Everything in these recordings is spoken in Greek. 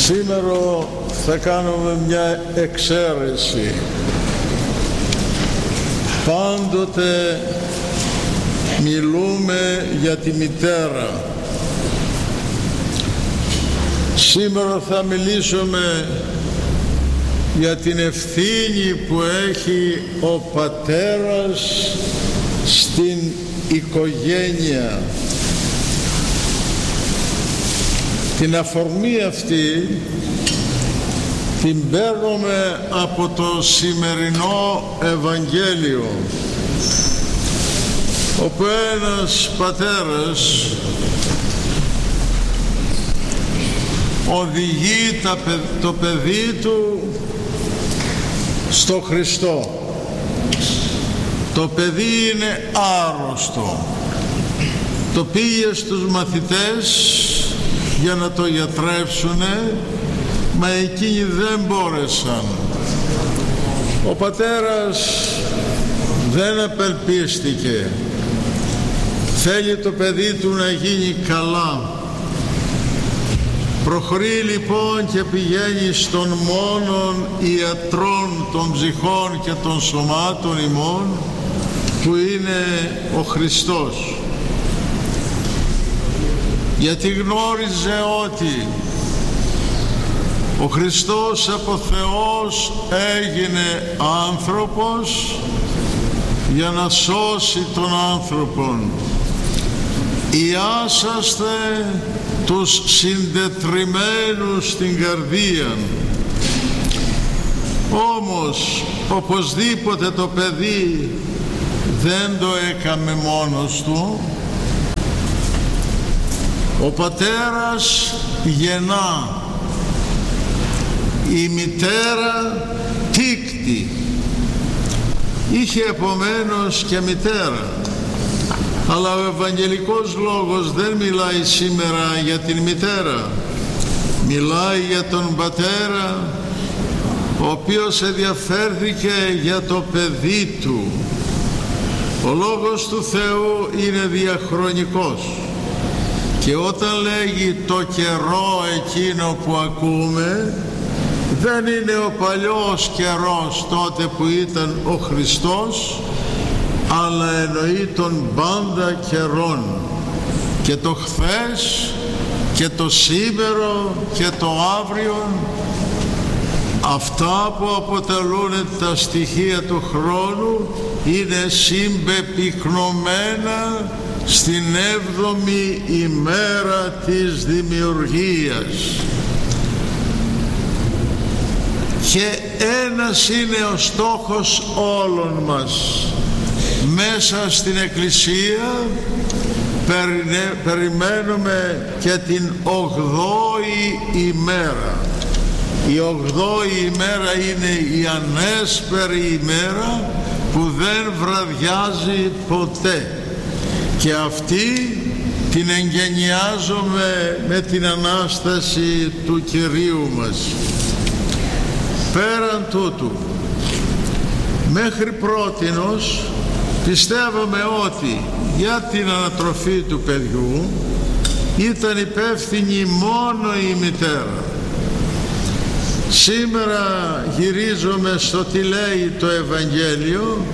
Σήμερα θα κάνουμε μια εξαίρεση. Πάντοτε μιλούμε για τη μητέρα. Σήμερα θα μιλήσουμε για την ευθύνη που έχει ο πατέρας στην οικογένεια. Την αφορμή αυτή την παίρνουμε από το σημερινό Ευαγγέλιο, όπου ένας πατέρας οδηγεί το παιδί του στο Χριστό. Το παιδί είναι άρρωστο. Το πήγε στους μαθητές για να το γιατρεύσουνε, μα εκείνοι δεν μπόρεσαν. Ο πατέρας δεν απελπίστηκε. Θέλει το παιδί του να γίνει καλά. Προχωρεί λοιπόν και πηγαίνει στον μόνον ιατρών των ψυχών και των σωμάτων ημών, που είναι ο Χριστός. Γιατί γνώριζε ότι ο Χριστός από Θεός έγινε άνθρωπος για να σώσει τον άνθρωπον. Ιάσαστε τους συντετριμμένους στην καρδία. Όμως οπωσδήποτε το παιδί δεν το έκαμε μόνος του. Ο πατέρας γεννά, η μητέρα τίκτη. Είχε επομένως και μητέρα. Αλλά ο Ευαγγελικός Λόγος δεν μιλάει σήμερα για την μητέρα. Μιλάει για τον πατέρα, ο οποίος ενδιαφέρθηκε για το παιδί του. Ο Λόγος του Θεού είναι διαχρονικός. Και όταν λέγει το καιρό εκείνο που ακούμε, δεν είναι ο παλιός καιρός τότε που ήταν ο Χριστός, αλλά εννοεί τον πάντα καιρόν, και το χθες και το σήμερα και το αύριο, αυτά που αποτελούν τα στοιχεία του χρόνου είναι συμπεπυκνωμένα στην 7η ημέρα της δημιουργίας. Και ένας είναι ο στόχος όλων μας. Μέσα στην Εκκλησία περιμένουμε και την 8η ημέρα. Η 8η ημέρα είναι η ανέσπερη ημέρα που δεν βραδιάζει ποτέ. Και αυτή την εγκαινιάζουμε με την Ανάσταση του Κυρίου μας. Πέραν τούτου, μέχρι πρότινος πιστεύαμε ότι για την ανατροφή του παιδιού ήταν υπεύθυνη μόνο η μητέρα. Σήμερα γυρίζουμε στο τι λέει το Ευαγγέλιο,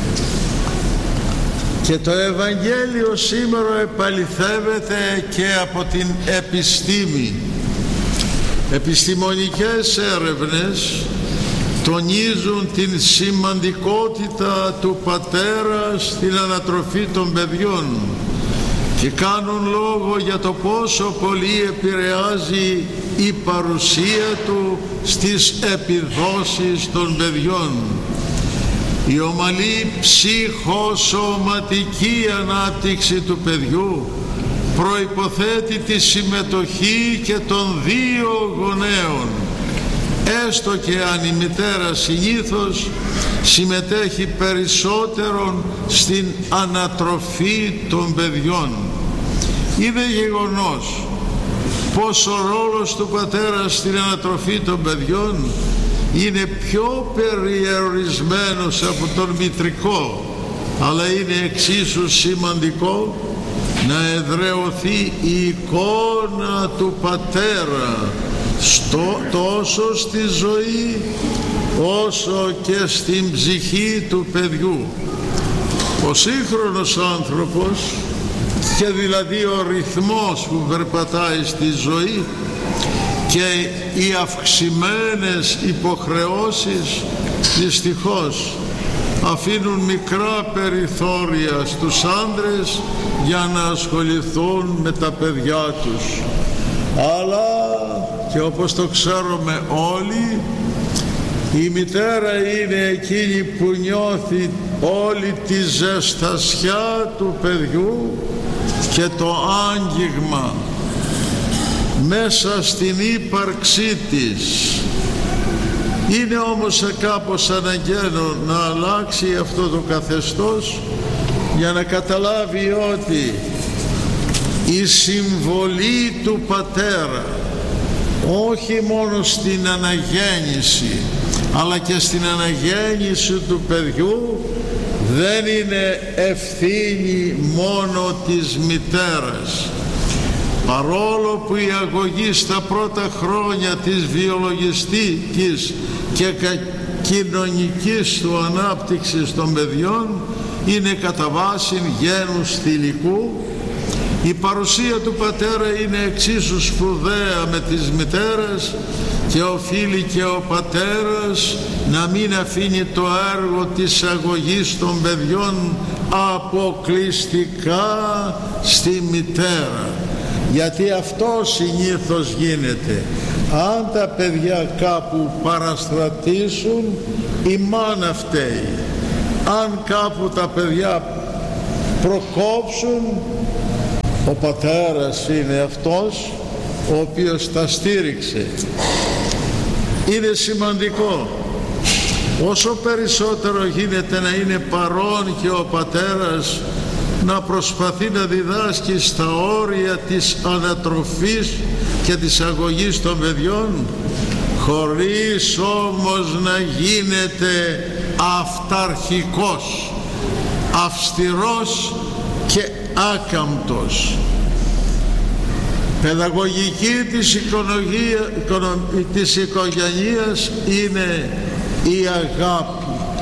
και το Ευαγγέλιο σήμερα επαληθεύεται και από την επιστήμη. Επιστημονικές έρευνες τονίζουν την σημαντικότητα του πατέρα στην ανατροφή των παιδιών και κάνουν λόγο για το πόσο πολύ επηρεάζει η παρουσία του στις επιδόσεις των παιδιών. Η ομαλή ψυχοσωματική ανάπτυξη του παιδιού προϋποθέτει τη συμμετοχή και των δύο γονέων, έστω και αν η μητέρα συνήθως συμμετέχει περισσότερο στην ανατροφή των παιδιών. Είναι γεγονός πως ο ρόλος του πατέρα στην ανατροφή των παιδιών είναι πιο περιορισμένος από τον μητρικό, αλλά είναι εξίσου σημαντικό να εδραιωθεί η εικόνα του πατέρα τόσο στη ζωή όσο και στην ψυχή του παιδιού. Ο σύγχρονος άνθρωπος, και δηλαδή ο ρυθμός που περπατάει στη ζωή και οι αυξημένες υποχρεώσεις, δυστυχώς αφήνουν μικρά περιθώρια στους άντρες για να ασχοληθούν με τα παιδιά τους. Αλλά και όπως το ξέρουμε όλοι, η μητέρα είναι εκείνη που νιώθει όλη τη ζεστασιά του παιδιού και το άγγιγμα μέσα στην ύπαρξή της. Είναι όμως κάπως αναγκαίο να αλλάξει αυτό το καθεστώς για να καταλάβει ότι η συμβολή του πατέρα όχι μόνο στην αναγέννηση αλλά και στην αναγέννηση του παιδιού δεν είναι ευθύνη μόνο της μητέρας. Παρόλο που η αγωγή στα πρώτα χρόνια της βιολογιστικής και κοινωνικής του ανάπτυξης των παιδιών είναι κατά βάση γένους θηλυκού, η παρουσία του πατέρα είναι εξίσου σπουδαία με της μητέρας και οφείλει και ο πατέρας να μην αφήνει το έργο της αγωγής των παιδιών αποκλειστικά στη μητέρα, γιατί αυτό συνήθως γίνεται. Αν τα παιδιά κάπου παραστρατήσουν, η μάνα φταίει. Αν κάπου τα παιδιά προκόψουν, ο πατέρας είναι αυτός ο οποίος τα στήριξε. Είναι σημαντικό όσο περισσότερο γίνεται να είναι παρόν και ο πατέρας, να προσπαθεί να διδάσκει στα όρια της ανατροφής και της αγωγής των παιδιών, χωρίς όμως να γίνεται αυταρχικός, αυστηρός και άκαμπτος. Παιδαγωγική της οικογένειας είναι η αγάπη.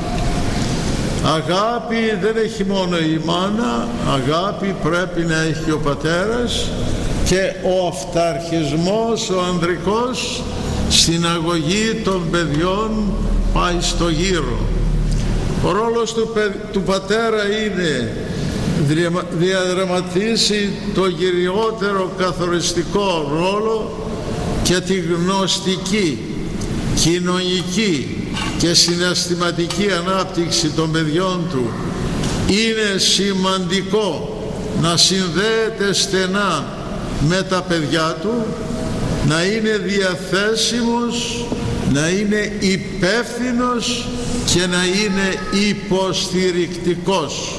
Αγάπη δεν έχει μόνο η μάνα, αγάπη πρέπει να έχει ο πατέρας, και ο αυταρχισμός, ο ανδρικός, στην αγωγή των παιδιών πάει στο γύρο. Ο ρόλος του πατέρα είναι διαδραματίσει το κυριότερο καθοριστικό ρόλο και τη γνωστική, κοινωνική και συναισθηματική ανάπτυξη των παιδιών του. Είναι σημαντικό να συνδέεται στενά με τα παιδιά του, να είναι διαθέσιμος, να είναι υπεύθυνος και να είναι υποστηρικτικός.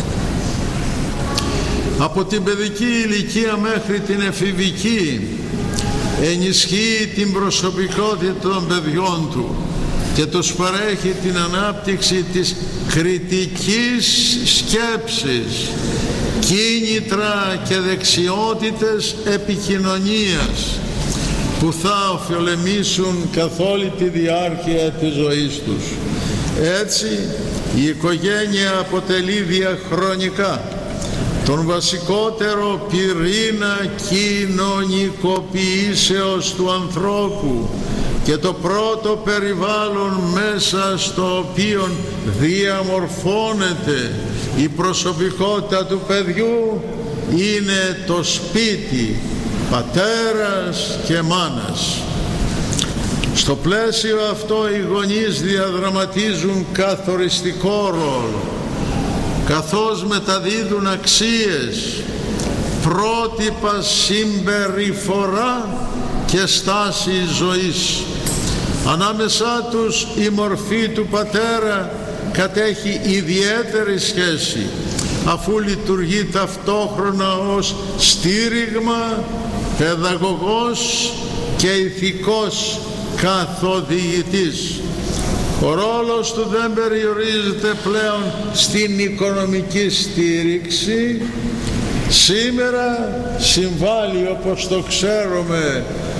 Από την παιδική ηλικία μέχρι την εφηβική ενισχύει την προσωπικότητα των παιδιών του και τους παρέχει την ανάπτυξη της κριτικής σκέψης, κίνητρα και δεξιότητες επικοινωνίας που θα ωφελημίσουν καθ' όλη τη διάρκεια της ζωής τους. Έτσι, η οικογένεια αποτελεί διαχρονικά τον βασικότερο πυρήνα κοινωνικοποιήσεως του ανθρώπου και το πρώτο περιβάλλον μέσα στο οποίο διαμορφώνεται η προσωπικότητα του παιδιού είναι το σπίτι, πατέρας και μάνας. Στο πλαίσιο αυτό οι γονείς διαδραματίζουν καθοριστικό ρόλο, καθώς μεταδίδουν αξίες, πρότυπα συμπεριφορά και στάση ζωής. Ανάμεσά τους η μορφή του πατέρα κατέχει ιδιαίτερη σχέση, αφού λειτουργεί ταυτόχρονα ως στήριγμα, παιδαγωγός και ηθικός καθοδηγητής. Ο ρόλος του δεν περιορίζεται πλέον στην οικονομική στήριξη. Σήμερα συμβάλλει, όπως το ξέρουμε,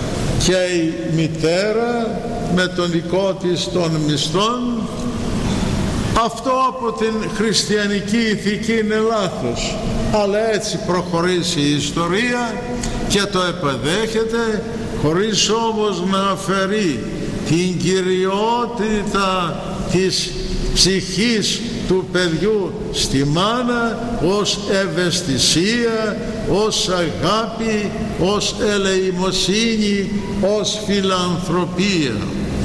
και η μητέρα με τον δικό της των μισθών. Αυτό από την χριστιανική ηθική είναι λάθος, αλλά έτσι προχωρήσει η ιστορία και το επεδέχεται, χωρίς όμως να αφαιρεί την κυριότητα της ψυχής του παιδιού στη μάνα ως ευαισθησία, ως αγάπη, ως ελεημοσύνη, ως φιλανθρωπία.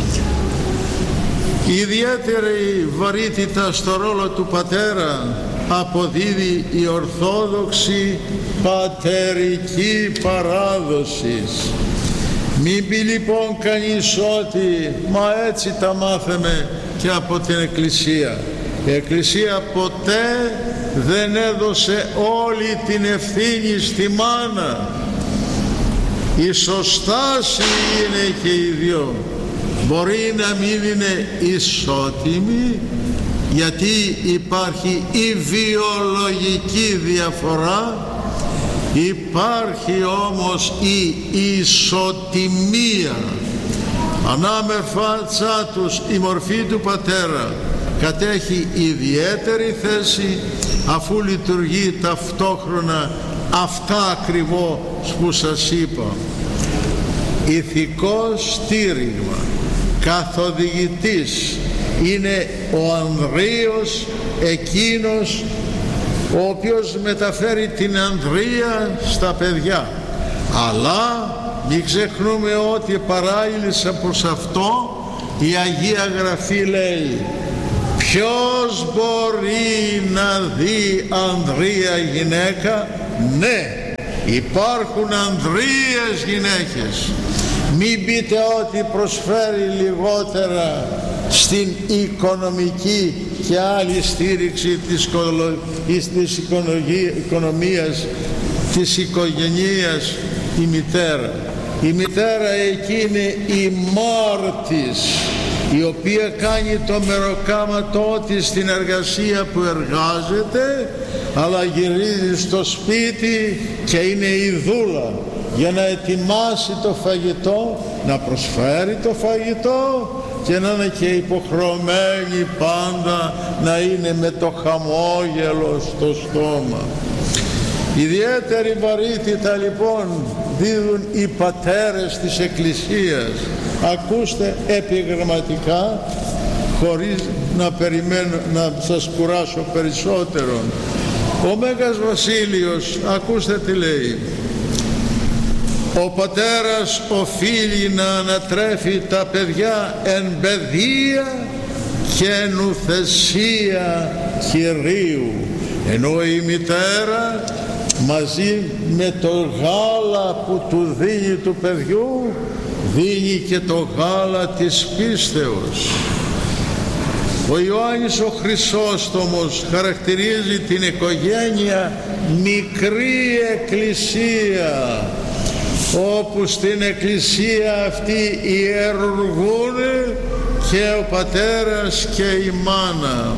Η ιδιαίτερη βαρύτητα στο ρόλο του πατέρα αποδίδει η ορθόδοξη πατερική παράδοση. Μην πει λοιπόν κανείς ότι μα έτσι τα μάθαμε και από την Εκκλησία. Η Εκκλησία ποτέ δεν έδωσε όλη την ευθύνη στη μάνα. Η σωστάση είναι και οι δυο. Μπορεί να μην είναι ισότιμη, γιατί υπάρχει η βιολογική διαφορά, υπάρχει όμως η ισοτιμία. Ανάμεσά τους η μορφή του πατέρα κατέχει ιδιαίτερη θέση, αφού λειτουργεί ταυτόχρονα αυτά ακριβώς που σας είπα. Ηθικό στήριγμα, καθοδηγητής είναι ο ανδρείος, εκείνος ο οποίος μεταφέρει την ανδρεία στα παιδιά. Αλλά μην ξεχνούμε ότι παράλληλα προς αυτό η Αγία Γραφή λέει ποιος μπορεί να δει ανδρεία γυναίκα? Ναι, υπάρχουν ανδρείες γυναίκες. Μην πείτε ότι προσφέρει λιγότερα στην οικονομική και άλλη στήριξη της οικονομίας, της οικογενείας η μητέρα. Η μητέρα εκείνη η μάρτης, η οποία κάνει το μεροκάματό της στην εργασία που εργάζεται, αλλά γυρίζει στο σπίτι και είναι η δούλα για να ετοιμάσει το φαγητό, να προσφέρει το φαγητό και να είναι και υποχρεωμένη πάντα να είναι με το χαμόγελο στο στόμα. Ιδιαίτερη βαρύτητα λοιπόν δίδουν οι πατέρες της Εκκλησίας. Ακούστε επιγραμματικά, χωρίς να περιμένω να σας κουράσω περισσότερο. Ο Μέγας Βασίλειος, ακούστε τι λέει: ο πατέρας οφείλει να ανατρέφει τα παιδιά εν παιδεία και νουθεσία Κυρίου, ενώ η μητέρα μαζί με το γάλα που του δίνει του παιδιού δίνει και το γάλα της πίστεως. Ο Ιωάννης ο Χρυσόστομος χαρακτηρίζει την οικογένεια μικρή εκκλησία, όπου στην εκκλησία αυτή ιερουργούν και ο πατέρας και η μάνα.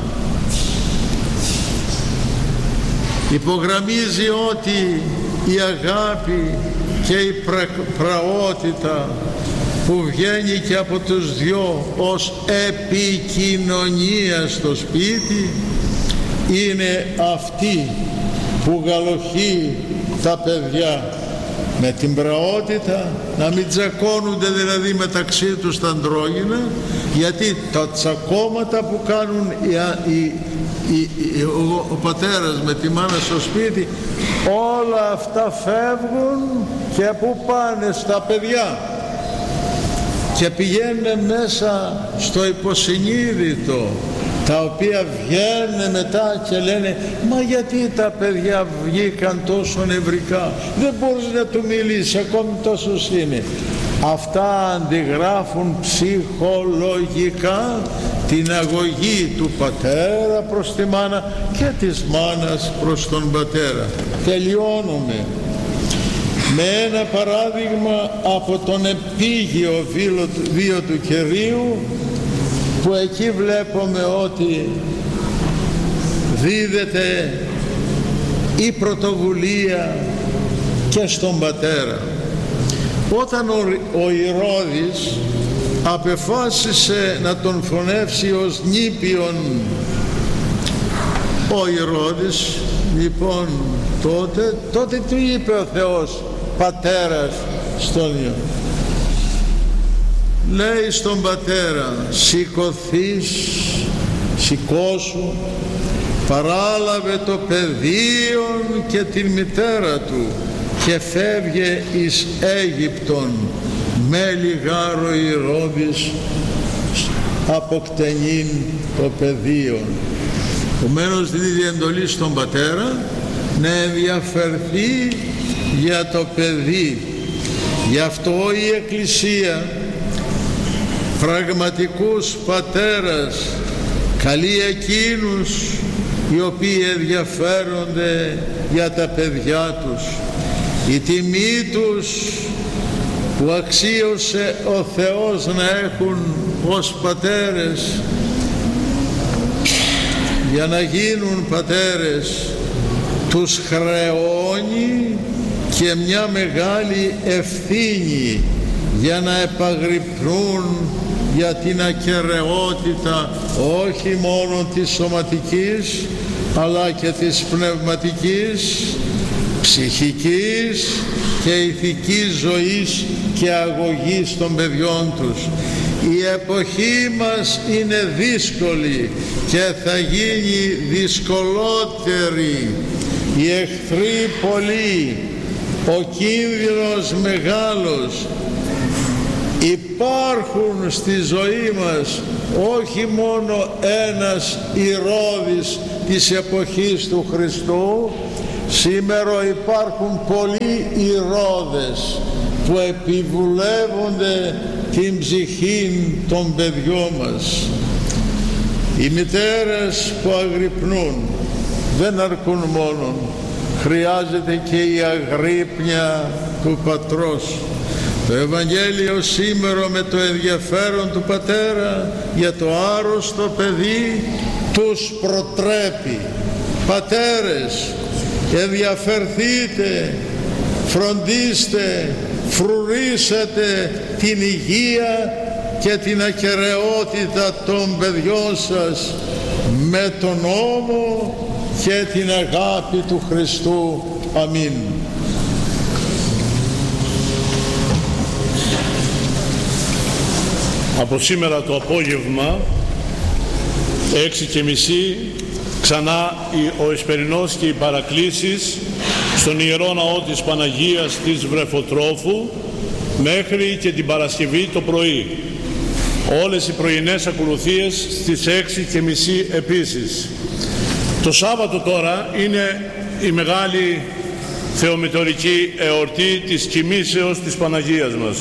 Υπογραμμίζει ότι η αγάπη και η πραότητα που βγαίνει και από τους δυο ως επικοινωνία στο σπίτι είναι αυτή που γαλοχεί τα παιδιά με την πραότητα, να μην τσακώνονται δηλαδή μεταξύ τους τα αντρόγυνα, γιατί τα τσακώματα που κάνουν ο πατέρας με τη μάνα στο σπίτι, όλα αυτά φεύγουν και που πάνε στα παιδιά και πηγαίνουν μέσα στο υποσυνείδητο, τα οποία βγαίνουν μετά και λένε μα γιατί τα παιδιά βγήκαν τόσο νευρικά, δεν μπορείς να του μιλήσεις, ακόμη τόσος είναι. Αυτά αντιγράφουν ψυχολογικά την αγωγή του πατέρα προς τη μάνα και της μάνας προς τον πατέρα. Τελειώνουμε με ένα παράδειγμα από τον επίγειο βίο του Κυρίου, που εκεί βλέπουμε ότι δίδεται η πρωτοβουλία και στον πατέρα. Όταν ο Ηρώδης απεφάσισε να τον φωνεύσει ως νήπιον, ο Ηρώδης λοιπόν τότε του είπε ο Θεός πατέρας στον Υιό. Λέει στον πατέρα, σηκώσου, παράλαβε το παιδίον και την μητέρα του και φεύγε εις Αίγυπτον, με λιγάρο Ηρώδης αποκτενήν το παιδίον. Επομένως δίνει εντολή στον πατέρα να ενδιαφερθεί για το παιδί. Γι' αυτό η Εκκλησία πραγματικούς πατέρας καλεί εκείνους οι οποίοι ενδιαφέρονται για τα παιδιά τους. Η τιμή τους που αξίωσε ο Θεός να έχουν ως πατέρες, για να γίνουν πατέρες, τους χρεώνει και μια μεγάλη ευθύνη για να επαγρυπνούν για την ακεραιότητα όχι μόνο της σωματικής αλλά και της πνευματικής, ψυχικής και ηθικής ζωής και αγωγής των παιδιών τους. Η εποχή μας είναι δύσκολη και θα γίνει δυσκολότερη. Οι εχθροί πολλοί, ο κίνδυνος μεγάλος. Υπάρχουν στη ζωή μας όχι μόνο ένας Ηρώδης της εποχής του Χριστού. Σήμερα υπάρχουν πολλοί Ηρώδες που επιβουλεύονται την ψυχή των παιδιών μας. Οι μητέρες που αγρυπνούν δεν αρκούν μόνον, χρειάζεται και η αγρύπνια του πατρός. Το Ευαγγέλιο σήμερα με το ενδιαφέρον του πατέρα για το άρρωστο παιδί τους προτρέπει. Πατέρες, ενδιαφερθείτε, φροντίστε, φρουρίσατε την υγεία και την ακεραιότητα των παιδιών σας με τον νόμο και την αγάπη του Χριστού. Αμήν. Από σήμερα το απόγευμα 6:30 ξανά ο Εσπερινός και οι παρακλήσεις στον Ιερό Ναό της Παναγίας της Βρεφοτρόφου μέχρι και την Παρασκευή το πρωί. Όλες οι πρωινές ακολουθίες στις 6:30 επίσης. Το Σάββατο τώρα είναι η μεγάλη θεομητορική εορτή της κοιμήσεως της Παναγίας μας.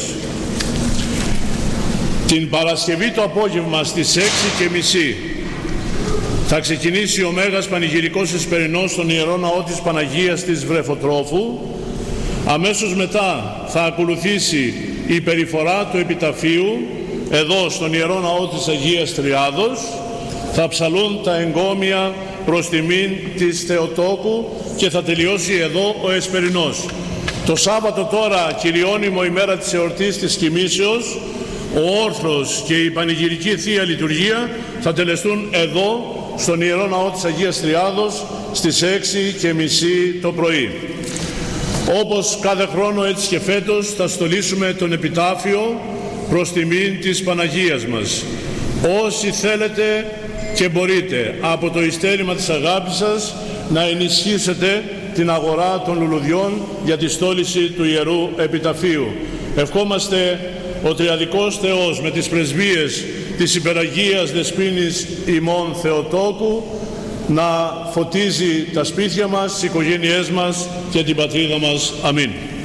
Την Παρασκευή το απόγευμα στις 6:30 θα ξεκινήσει ο Μέγας Πανηγυρικός Εσπερινός στον Ιερό Ναό της Παναγίας της Βρεφοτρόφου. Αμέσως μετά θα ακολουθήσει η περιφορά του επιταφείου εδώ στον Ιερό Ναό της Αγίας Τριάδος. Θα ψαλούν τα εγκόμια προς τιμήν της Θεοτόκου και θα τελειώσει εδώ ο Εσπερινός. Το Σάββατο τώρα, κυριώνυμο ημέρα της εορτής της κοιμήσεως, ο όρθρος και η πανηγυρική Θεία Λειτουργία θα τελεστούν εδώ στον Ιερό Ναό της Αγίας Τριάδος στις 6:30 το πρωί. Όπως κάθε χρόνο έτσι και φέτος θα στολίσουμε τον επιτάφιο προς τιμήν της Παναγίας μας. Όσοι θέλετε και μπορείτε από το ειστέρημα της αγάπης σας να ενισχύσετε την αγορά των λουλουδιών για τη στόλιση του Ιερού Επιταφείου. Ευχόμαστε ο Τριαδικός Θεός με τις πρεσβείες της Υπεραγίας Δεσποίνης ημών Θεοτόκου να φωτίζει τα σπίτια μας, τις οικογένειές μας και την πατρίδα μας. Αμήν.